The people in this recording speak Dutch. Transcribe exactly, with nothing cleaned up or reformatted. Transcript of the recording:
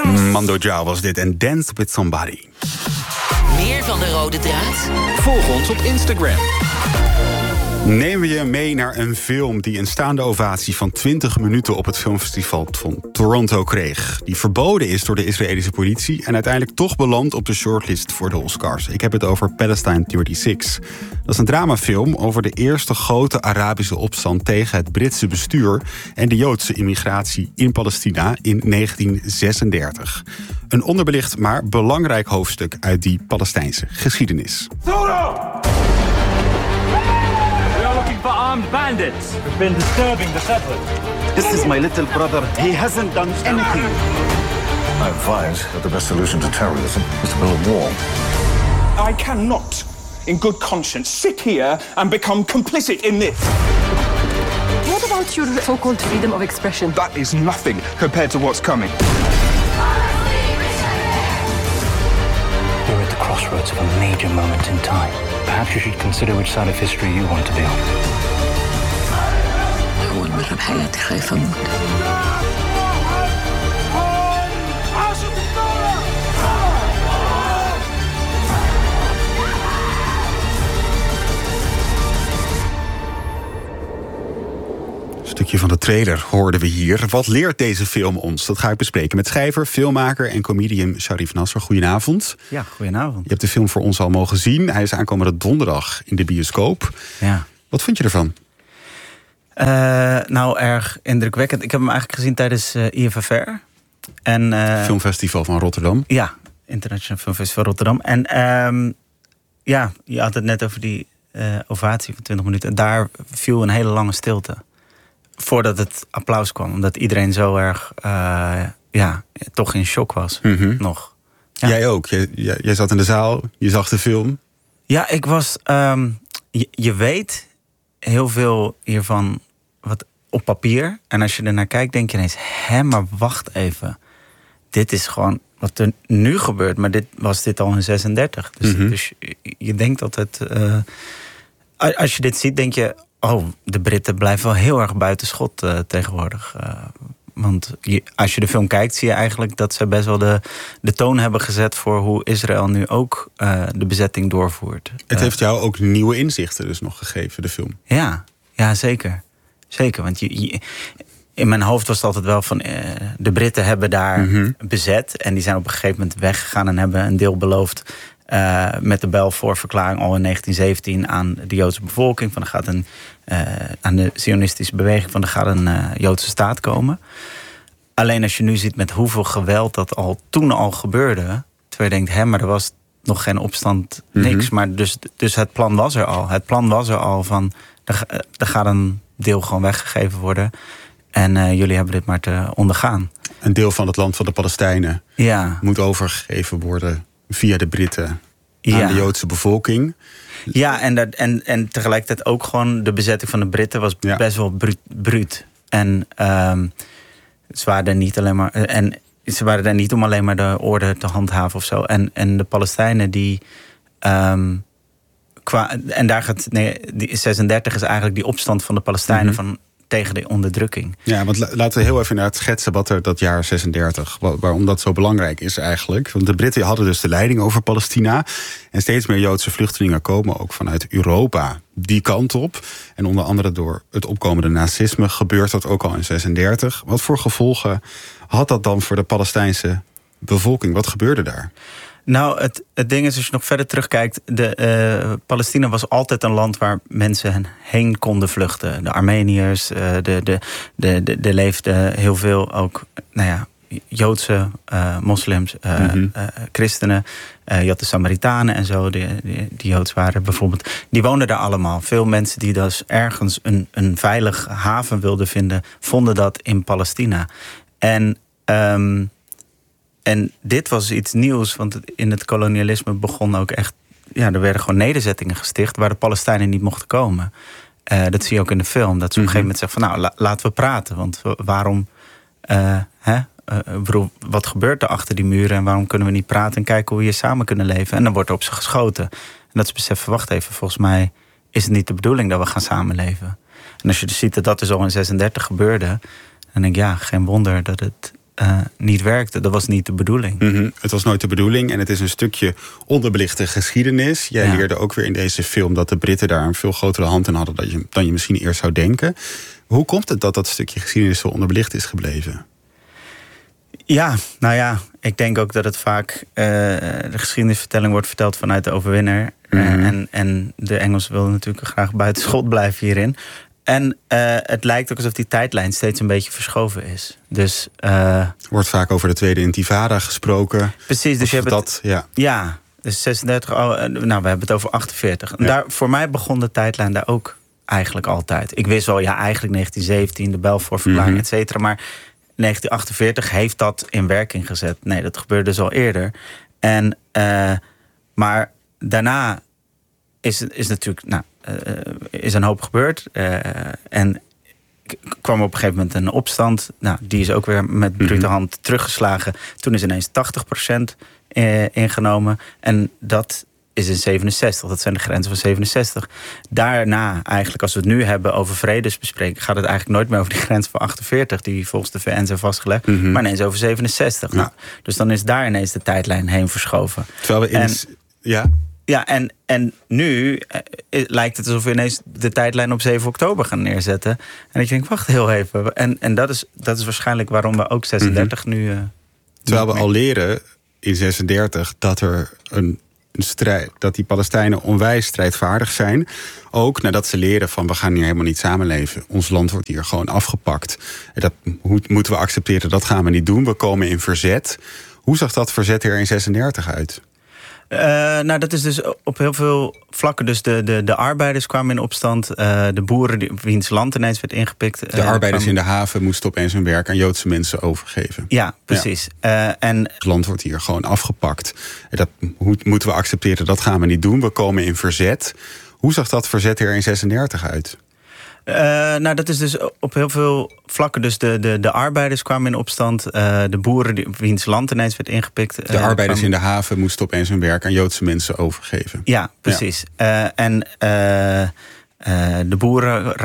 Mando Diao was dit en Dance With Somebody. Meer van de rode draad? Volg ons op Instagram. Nemen we je mee naar een film die een staande ovatie van twintig minuten op het filmfestival van Toronto kreeg. Die verboden is door de Israëlische politie en uiteindelijk toch belandt op de shortlist voor de Oscars. Ik heb het over Palestine drieëndertig. Dat is een dramafilm over de eerste grote Arabische opstand tegen het Britse bestuur en de Joodse immigratie in Palestina in negentien zesendertig. Een onderbelicht maar belangrijk hoofdstuk uit die Palestijnse geschiedenis. For armed bandits who've been disturbing the settlers. This is my little brother. He hasn't done anything. I advise that the best solution to terrorism is to build a wall. I cannot, in good conscience, sit here and become complicit in this. What about your so-called freedom of expression? That is nothing compared to what's coming. You're at the crossroads of a major moment in time. Perhaps you should consider which side of history you want to be on. أول مرة بحياتي خايفة أموت. Een stukje van de trailer hoorden we hier. Wat leert deze film ons? Dat ga ik bespreken met schrijver, filmmaker en comedian Sharif Nasser. Goedenavond. Ja, goedenavond. Je hebt de film voor ons al mogen zien. Hij is aankomende donderdag in de bioscoop. Ja. Wat vond je ervan? Uh, nou, erg indrukwekkend. Ik heb hem eigenlijk gezien tijdens uh, I F F R. En, uh, Filmfestival van Rotterdam. Ja, International Filmfestival Rotterdam. En um, ja, je had het net over die uh, ovatie van twintig minuten. Daar viel een hele lange stilte. Voordat het applaus kwam. Omdat iedereen zo erg, uh, ja, toch in shock was. Mm-hmm. Nog. Ja. Jij ook. Jij, jij, jij zat in de zaal, je zag de film. Ja, ik was... Um, je, je weet heel veel hiervan wat op papier. En als je er naar kijkt, denk je ineens... Hé, maar wacht even. Dit is gewoon wat er nu gebeurt. Maar dit was dit al in zesendertig. Dus, mm-hmm. dus je, je denkt dat het... Uh, als je dit ziet, denk je... Oh, de Britten blijven wel heel erg buiten schot uh, tegenwoordig. Uh, want je, als je de film kijkt, zie je eigenlijk dat ze best wel de, de toon hebben gezet voor hoe Israël nu ook uh, de bezetting doorvoert. Het uh, heeft jou ook nieuwe inzichten dus nog gegeven, de film. Ja, ja zeker. Zeker, want je, je, in mijn hoofd was het altijd wel van... Uh, de Britten hebben daar mm-hmm. bezet en die zijn op een gegeven moment weggegaan en hebben een deel beloofd... Uh, met de Balfour-verklaring al in negentien zeventien aan de Joodse bevolking. Van er gaat een, uh, aan de Zionistische beweging van er gaat een uh, Joodse staat komen. Alleen als je nu ziet met hoeveel geweld dat al toen al gebeurde. Terwijl je denkt, hè, maar er was nog geen opstand, niks. Mm-hmm. Maar dus, dus het plan was er al. Het plan was er al van, er, er gaat een deel gewoon weggegeven worden. En uh, jullie hebben dit maar te ondergaan. Een deel van het land van de Palestijnen ja. moet overgegeven worden... via de Britten aan ja. de Joodse bevolking. Ja, en, dat, en, en tegelijkertijd ook gewoon... de bezetting van de Britten was ja. best wel bruut. bruut. En um, ze waren er niet alleen maar... En ze waren er niet om alleen maar de orde te handhaven of zo. En, en de Palestijnen die... Um, qua, en daar gaat... Nee, die zesendertig is eigenlijk die opstand van de Palestijnen... Mm-hmm. van tegen de onderdrukking. Ja, want laten we heel even naar het schetsen wat er dat jaar zesendertig... waarom dat zo belangrijk is eigenlijk. Want de Britten hadden dus de leiding over Palestina... en steeds meer Joodse vluchtelingen komen ook vanuit Europa die kant op. En onder andere door het opkomende nazisme gebeurt dat ook al in zesendertig. Wat voor gevolgen had dat dan voor de Palestijnse bevolking? Wat gebeurde daar? Nou, het, het ding is, als je nog verder terugkijkt... de uh, Palestina was altijd een land waar mensen heen konden vluchten. De Armeniërs, uh, de, de, de, de, de leefden heel veel ook... nou ja, Joodse, uh, moslims, uh, mm-hmm. uh, christenen... Uh, je had de Samaritanen en zo, die, die, die Joods waren bijvoorbeeld... die woonden daar allemaal. Veel mensen die dus ergens een, een veilig haven wilden vinden... vonden dat in Palestina. En... Um, En dit was iets nieuws, want in het kolonialisme begon ook echt... ja, er werden gewoon nederzettingen gesticht waar de Palestijnen niet mochten komen. Uh, dat zie je ook in de film, dat ze op een gegeven moment zeggen van... nou, la, laten we praten, want waarom... Uh, hè? Uh, bedoel, wat gebeurt er achter die muren en waarom kunnen we niet praten... en kijken hoe we hier samen kunnen leven? En dan wordt er op ze geschoten. En dat is beseffen, wacht even, volgens mij is het niet de bedoeling dat we gaan samenleven. En als je dus ziet dat dat dus al in zesendertig gebeurde... dan denk ik, ja, geen wonder dat het... uh, niet werkte. Dat was niet de bedoeling. Mm-hmm. Het was nooit de bedoeling en het is een stukje onderbelichte geschiedenis. Jij ja. leerde ook weer in deze film dat de Britten daar een veel grotere hand in hadden dan je, dan je misschien eerst zou denken. Hoe komt het dat dat stukje geschiedenis zo onderbelicht is gebleven? Ja, nou ja, ik denk ook dat het vaak uh, de geschiedenisvertelling wordt verteld vanuit de overwinnaar. Mm-hmm. Uh, en, en de Engelsen wilden natuurlijk graag buiten schot blijven hierin. En uh, het lijkt ook alsof die tijdlijn steeds een beetje verschoven is. Dus, uh, er wordt vaak over de Tweede Intifada gesproken. Precies, dus je hebt dat, het, ja. ja, dus zesendertig, oh, nou we hebben het over achtenveertig. Ja. Daar, voor mij begon de tijdlijn daar ook eigenlijk altijd. Ik wist wel, ja, eigenlijk negentien zeventien, de Balfour-verklaring, mm-hmm. et cetera. Maar negentien achtenveertig heeft dat in werking gezet. Nee, dat gebeurde dus al eerder. En, uh, maar daarna is, is natuurlijk, nou, uh, is een hoop gebeurd. Uh, en kwam op een gegeven moment een opstand. Nou, die is ook weer met brute mm-hmm. hand teruggeslagen. Toen is ineens tachtig procent uh, ingenomen. En dat is in zevenenzestig. Dat zijn de grenzen van zevenenzestig. Daarna, eigenlijk, als we het nu hebben over vredesbespreking, gaat het eigenlijk nooit meer over die grens van achtenveertig, die volgens de V N zijn vastgelegd, mm-hmm. maar ineens over zevenenzestig. Ja. Nou, dus dan is daar ineens de tijdlijn heen verschoven. Terwijl we in... En, ja? Ja, en, en nu eh, lijkt het alsof we ineens de tijdlijn op zeven oktober gaan neerzetten. En ik denk, wacht heel even. En, en dat, is, dat is waarschijnlijk waarom we ook zesendertig mm-hmm. nu... Uh, Terwijl we al leren in zesendertig dat er een Een strijd, dat die Palestijnen onwijs strijdvaardig zijn. Ook nadat ze leren van we gaan hier helemaal niet samenleven. Ons land wordt hier gewoon afgepakt. En dat moeten we accepteren, dat gaan we niet doen. We komen in verzet. Hoe zag dat verzet er in zesendertig uit? Uh, nou, dat is dus op heel veel vlakken. Dus de, de, de arbeiders kwamen in opstand. Uh, de boeren die, wiens land ineens werd ingepikt. De uh, arbeiders kwamen... in de haven moesten opeens hun werk aan Joodse mensen overgeven. Ja, precies. Ja. Uh, en... Het land wordt hier gewoon afgepakt. Dat moeten we accepteren, dat gaan we niet doen. We komen in verzet. Hoe zag dat verzet er in zesendertig uit? Uh, nou, dat is dus op heel veel vlakken. Dus de, de, de arbeiders kwamen in opstand. Uh, de boeren die, wiens land ineens werd ingepikt. De uh, arbeiders kwamen... in de haven moesten opeens hun werk aan Joodse mensen overgeven. Ja, precies. Ja. Uh, en uh, uh, de boeren